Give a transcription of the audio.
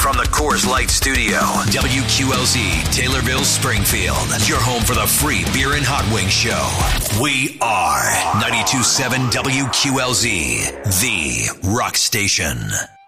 from the Coors Light Studio, WQLZ, Taylorville, Springfield. Your home for the free beer and hot wing show. We are 92.7 WQLZ, the rock station.